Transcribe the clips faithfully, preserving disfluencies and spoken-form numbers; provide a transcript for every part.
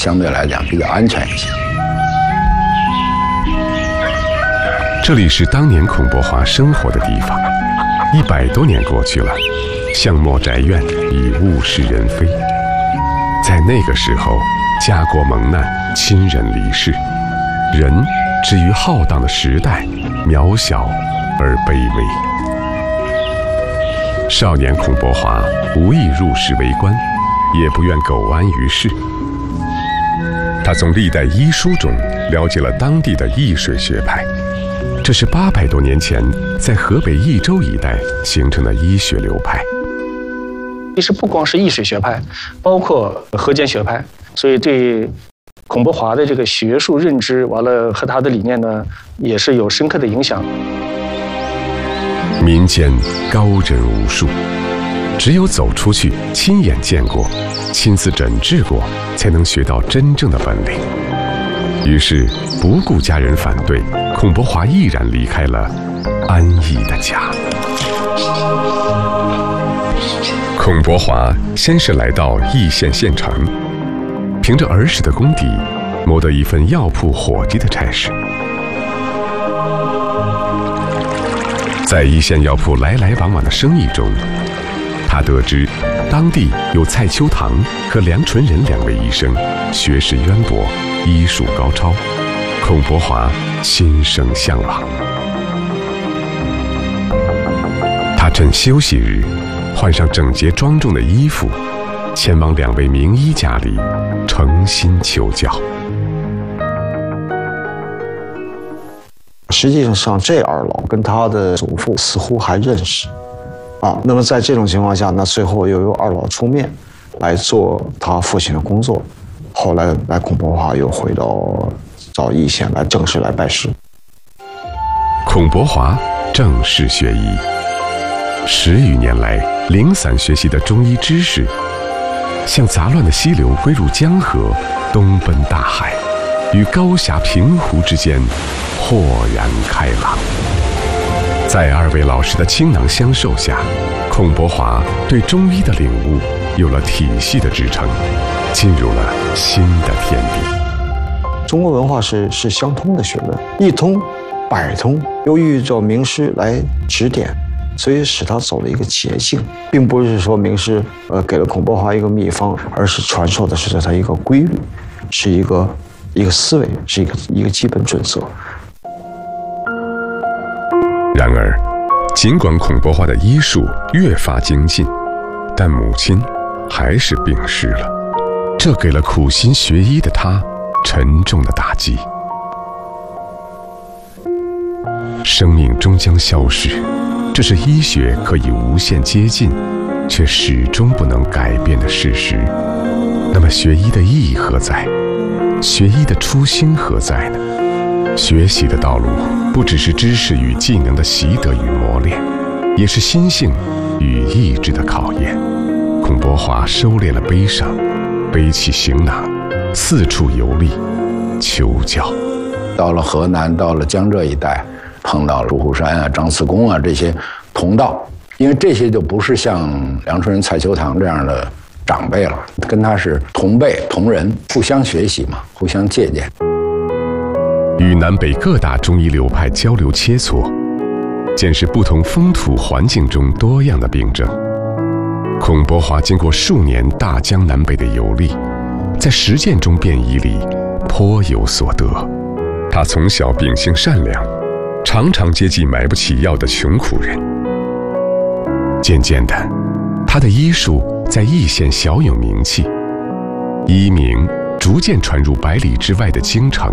相对来讲比较安全一些。 这里是当年孔伯华生活的地方，一百多年过去了，相墨宅院已物是人非。在那个时候，家国蒙难，亲人离世，人至于浩荡的时代，渺小而卑微。少年孔伯华无意入仕为官，也不愿苟安于世。他从历代医书中了解了当地的易水学派，这是八百多年前在河北益州一带形成的医学流派。 其实不光是易水学派，包括河间学派，所以对孔伯华的这个学术认知，完了和他的理念呢，也是有深刻的影响。 民间高人无数，只有走出去，亲眼见过，亲自诊治过，才能学到真正的本领。于是，不顾家人反对，孔伯华毅然离开了安逸的家。孔伯华先是来到易县县城，凭着儿时的功底，谋得一份药铺伙计的差事。在易县药铺来来往往的生意中，他得知当地有蔡秋堂和梁纯仁两位医生，学识渊博，医术高超。孔伯华心生向往。他趁休息日，换上整洁庄重的衣服，前往两位名医家里诚心求教。 实际上，这二老跟他的祖父似乎还认识，啊，那么在这种情况下，那最后又由二老出面来做他父亲的工作。后来，来孔伯华又回到到易县来正式来拜师。 孔伯华正式学医，十余年来零散学习的中医知识，像杂乱的溪流归入江河，东奔大海，与高峡平湖之间豁然开朗。在二位老师的倾囊相授下，孔伯华对中医的领悟有了体系的支撑，进入了新的天地。 中国文化是是相通的学问，一通百通，由于这名师来指点，所以使他走了一个捷径，并不是说名师呃给了孔伯华一个秘方，而是传授的是他一个规律，是一个一个思维，是一个一个基本准则。 然而，尽管孔伯华的医术越发精进，但母亲还是病逝了，这给了苦心学医的他沉重的打击。生命终将消逝，这是医学可以无限接近，却始终不能改变的事实。那么学医的意义何在？学医的初心何在呢？学习的道路不只是知识与技能的习得与磨练，也是心性与意志的考验。孔伯华收敛了悲伤，背起行囊，四处游历求教。 到了河南，到了江浙一带，碰到了朱虎山啊、张慈公啊这些同道，因为这些就不是像梁纯仁、蔡秋堂这样的长辈了，跟他是同辈同仁，互相学习嘛，互相借鉴。 与南北各大中医流派交流切磋，见识不同风土环境中多样的病症。孔伯华经过数年大江南北的游历，在实践中辨医里颇有所得。他从小秉性善良，常常接济买不起药的穷苦人。渐渐的，他的医术在易县小有名气，医名逐渐传入百里之外的京城。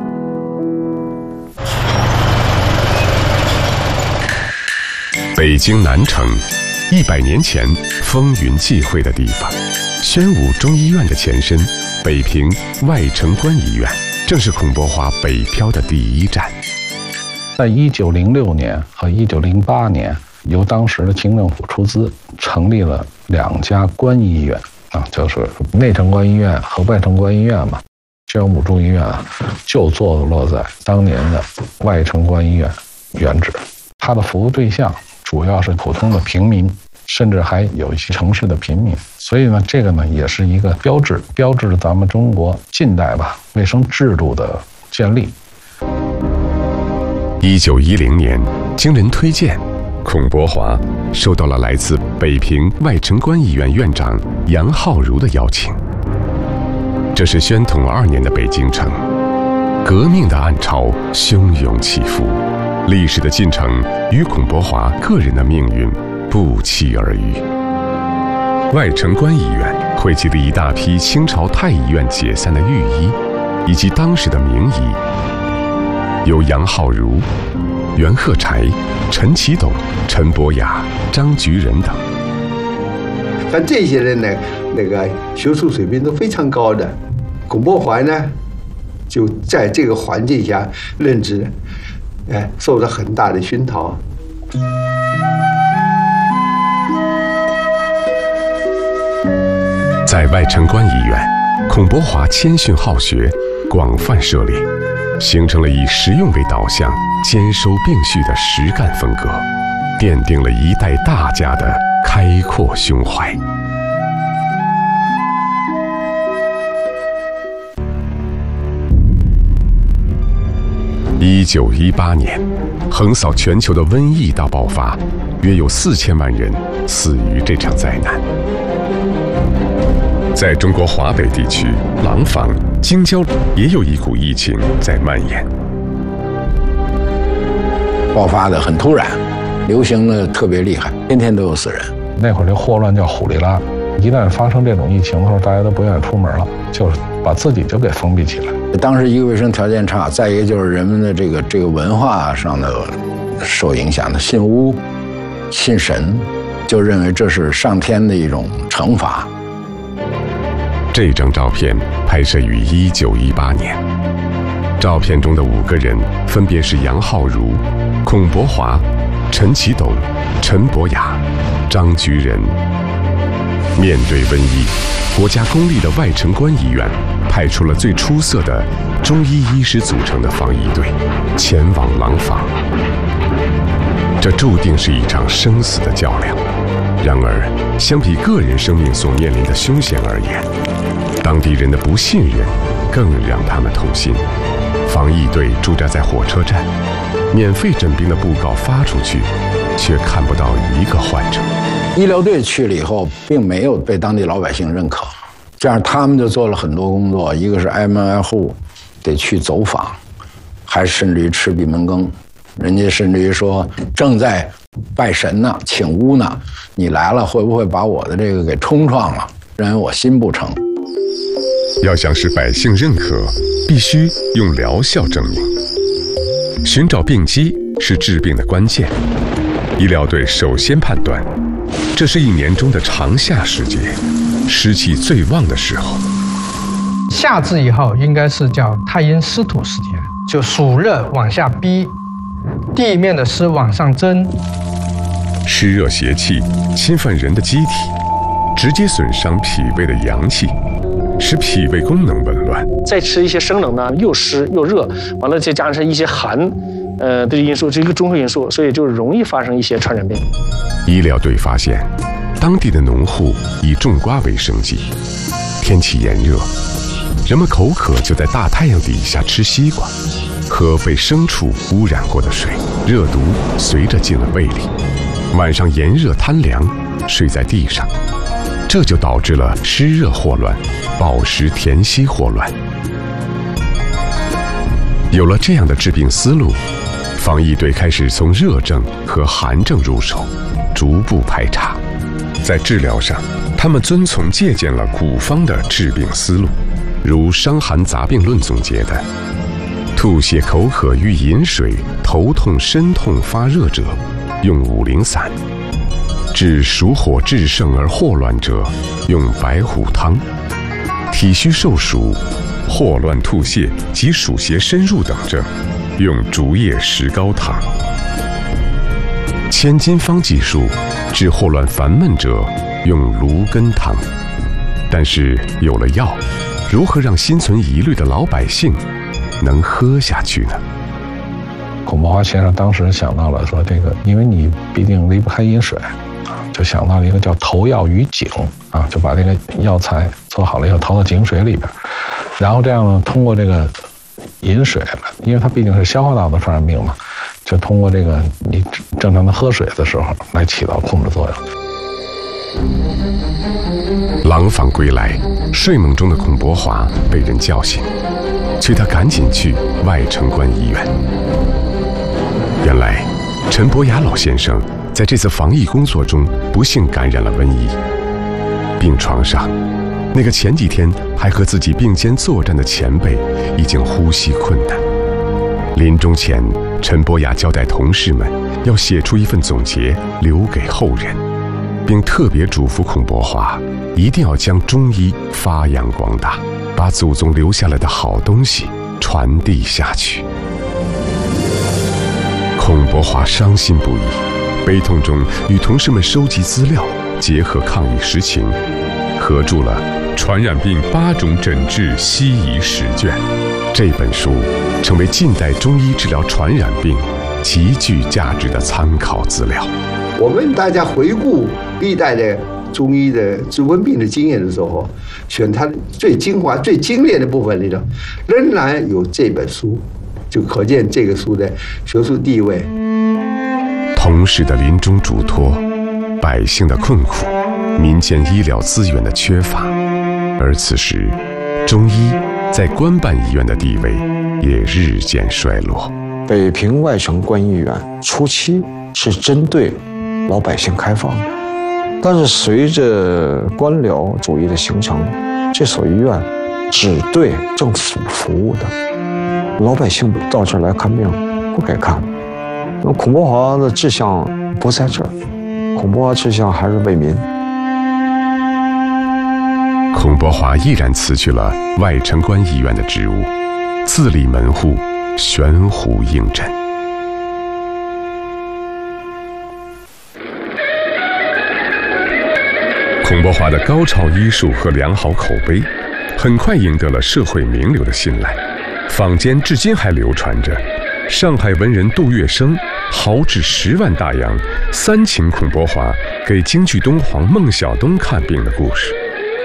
北京南城，一百年前风云际会的地方，宣武中医院的前身，北平外城关医院，正是孔伯华北漂的第一站。 在一九零六年和一九零八年，由当时的清政府出资，成立了两家关医院啊，就是内城关医院和外城关医院嘛。宣武中医院啊，就坐落在当年的外城关医院原址，它的服务对象主要是普通的平民， 甚至还有一些城市的贫民。所以呢，这个呢也是一个标志，标志着咱们中国近代吧卫生制度的建立。 一九一零年，经人推荐，孔伯华受到了来自北平外城关医院院长杨浩如的邀请。这是宣统二年的北京城，革命的暗潮汹涌起伏，历史的进程与孔伯华个人的命运不期而遇。外城关医院汇集了一大批清朝太医院解散的御医，以及当时的名医，有杨浩如、袁鹤柴、陈其董、陈伯雅、张菊仁等。 像这些人呢，那个学术水平都非常高的。孔伯华呢，就在这个环境下任职，哎，受到很大的熏陶。 在外城关医院，孔伯华谦逊好学，广泛涉猎，形成了以实用为导向、兼收并蓄的实干风格，奠定了一代大家的开阔胸怀。一九一八年，横扫全球的瘟疫大爆发，约有四千万人死于这场灾难。在中国华北地区，廊坊、京郊也有一股疫情在蔓延， 爆发的很突然，流行的特别厉害，天天都有死人。 那会儿这霍乱叫虎利拉，一旦发生这种疫情的时候，大家都不愿意出门了，就是把自己就给封闭起来。 当时一个卫生条件差，再一个就是人们的这个这个文化上的受影响的，信巫、信神，就认为这是上天的一种惩罚。 这张照片拍摄于一九一八年，照片中的五个人分别是杨浩如、孔伯华、陈其董、陈伯雅、张菊仁。面对瘟疫，国家公立的外城关医院派出了最出色的中医医师组成的防疫队，前往廊坊。这注定是一场生死的较量。然而，相比个人生命所面临的凶险而言，当地人的不信任更让他们痛心。防疫队驻扎在火车站，免费诊病的布告发出去，却看不到一个患者。 医疗队去了以后，并没有被当地老百姓认可，这样他们就做了很多工作，一个是挨门挨户得去走访，还甚至于吃闭门羹。人家甚至于说正在拜神呢，请巫呢，你来了会不会把我的这个给冲撞了？认为我心不诚。 要想使百姓认可，必须用疗效证明。寻找病机是治病的关键。医疗队首先判断，这是一年中的长夏时节，湿气最旺的时候。 夏至以后应该是叫太阴湿土时节，就暑热往下逼，地面的湿往上蒸， 湿热邪气侵犯人的机体，直接损伤脾胃的阳气，使脾胃功能紊乱。 再吃一些生冷呢，又湿又热，完了再加上一些寒，呃，这个因素，这是一个综合因素，所以就容易发生一些传染病。 医疗队发现，当地的农户以种瓜为生计，天气炎热，人们口渴就在大太阳底下吃西瓜，喝被牲畜污染过的水，热毒随着进了胃里。晚上炎热贪凉，睡在地上，这就导致了湿热霍乱、饱食填息霍乱。有了这样的治病思路，防疫队开始从热症和寒症入手，逐步排查。在治疗上，他们遵从借鉴了古方的治病思路，如《伤寒杂病论》总结的：吐血口渴欲饮水，头痛身痛发热者，用五苓散；治暑火炽盛而霍乱者，用白虎汤；体虚受暑、霍乱吐泻及暑邪深入等症，用竹叶石膏汤。千金方技术治霍乱烦闷者，用芦根汤。但是有了药，如何让心存疑虑的老百姓能喝下去呢？ 孔伯华先生当时想到了说，这个因为你毕竟离不开饮水， 就想到了一个叫投药于井啊，就把这个药材做好了以后投到井水里边，然后这样呢，通过这个饮水，因为它毕竟是消化道的传染病嘛，就通过这个你正常的喝水的时候来起到控制作用。 廊坊归来，睡梦中的孔伯华被人叫醒，催他赶紧去外城关医院。原来，陈伯雅老先生在这次防疫工作中不幸感染了瘟疫，病床上，那个前几天还和自己并肩作战的前辈已经呼吸困难。临终前，陈伯雅交代同事们要写出一份总结留给后人，并特别嘱咐孔伯华一定要将中医发扬光大，把祖宗留下来的好东西传递下去。孔伯华伤心不已，悲痛中与同事们收集资料，结合抗疫实情，合著了《传染病八种诊治西医十卷》。这本书成为近代中医治疗传染病极具价值的参考资料。 我们大家回顾历代的中医的治瘟病的经验的时候，选它最精华、最精炼的部分里头，仍然有这本书，就可见这个书的学术地位。 同事的临终嘱托，百姓的困苦，民间医疗资源的缺乏，而此时，中医在官办医院的地位也日渐衰落。 北平外城关医院初期是针对老百姓开放的，但是随着官僚主义的形成，这所医院只对政府服务的，老百姓到这儿来看病不给看。那孔伯华的志向不在这儿，孔伯华志向还是为民。 孔伯华毅然辞去了外城关医院的职务，自立门户，悬壶应诊。孔伯华的高超医术和良好口碑，很快赢得了社会名流的信赖。坊间至今还流传着上海文人杜月笙豪掷十万大洋，三请孔伯华给京剧东皇孟小冬看病的故事。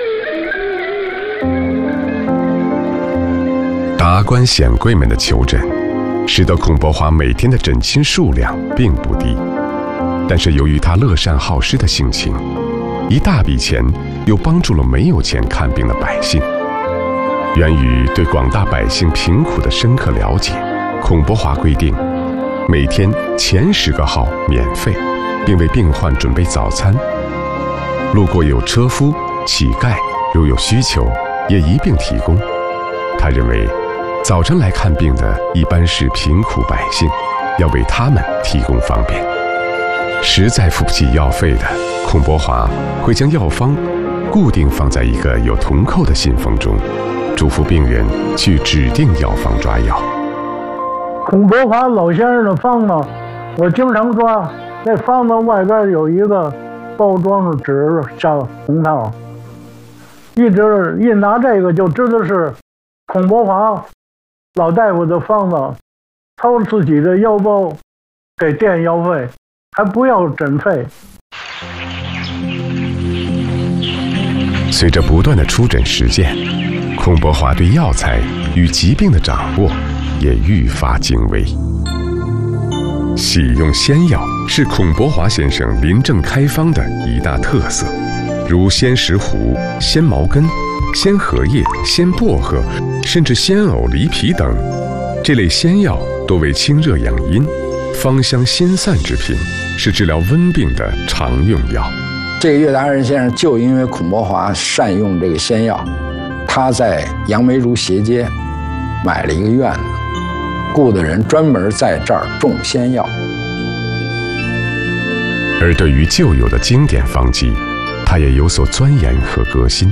达官显贵们的求诊，使得孔伯华每天的诊亲数量并不低。但是由于他乐善好施的性情，一大笔钱又帮助了没有钱看病的百姓。源于对广大百姓贫苦的深刻了解，孔伯华规定，每天前十个号免费，并为病患准备早餐。路过有车夫、乞丐，如有需求，也一并提供。他认为，早晨来看病的一般是贫苦百姓，要为他们提供方便。实在付不起药费的，孔伯华会将药方固定放在一个有铜扣的信封中，嘱咐病人去指定药房抓药。 孔伯华老先生的方子，我经常抓。那方子外边有一个包装的纸，叫红套，一直一拿这个就知道是孔伯华老大夫的方子，掏自己的腰包给垫药费，还不要诊费。 随着不断的出诊实践，孔伯华对药材与疾病的掌握也愈发精微。喜用仙药是孔伯华先生临症开方的一大特色，如鲜石斛、鲜茅根、鲜荷叶、鲜薄荷，甚至鲜藕、梨皮等，这类仙药多为清热养阴、芳香辛散之品，是治疗温病的常用药。 这个岳达仁先生就因为孔伯华善用这个仙药，他在杨梅竹斜街买了一个院子，雇的人专门在这儿种仙药。 而对于旧有的经典方剂，他也有所钻研和革新。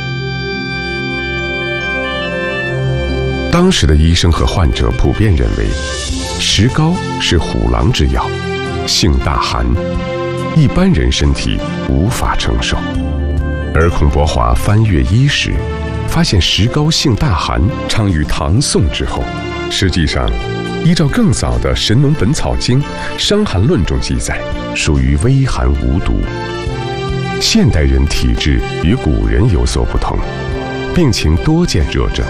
当时的医生和患者普遍认为，石膏是虎狼之药，性大寒，一般人身体无法承受。而孔伯华翻阅医史，发现石膏性大寒昌于唐宋之后。实际上，依照更早的《神农本草经·伤寒论》中记载，属于微寒无毒， 现代人体质与古人有所不同，病情多见热症。